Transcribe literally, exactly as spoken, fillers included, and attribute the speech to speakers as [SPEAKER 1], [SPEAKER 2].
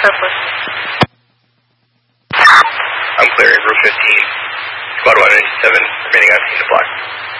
[SPEAKER 1] Kirkwood.
[SPEAKER 2] I'm clearing route fifteen. Squad one eighty-seven, remaining on scene to block.